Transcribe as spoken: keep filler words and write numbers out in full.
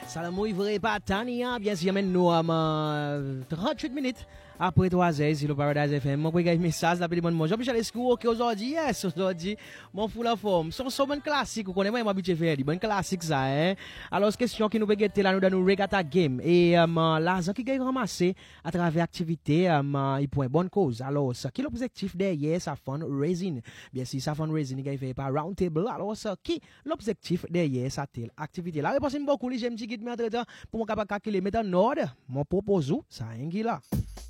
Salam vrai pas Tania, bien sûr, nous avons trente-huit minutes après trois heures sur le Paradise F M. Moi, je vais message d'appeler mon bonjour. Jean-Michel Escou, ok, aujourd'hui, yes, aujourd'hui, mon fou la forme. Son son bon classique, vous connaissez, moi, m'habitué à faire, bon classique, ça, hein. Alors, question qui nous peut guetter là, nous dans nous regatta game. Et, um, l'argent qui gagne ramassé à travers activité, um, il pour une bonne cause. Alors, ça, qui est l'objectif derrière sa fundraising? Bien sûr, sa fundraising, il gagne fait par Roundtable. Alors, ça, qui l'objectif derrière sa telle activité? La réponse est beaucoup, j'aime petit guide, mais entre temps, pour mon capable calculer, mettre en ordre, mon propos, ça, hein, qui là.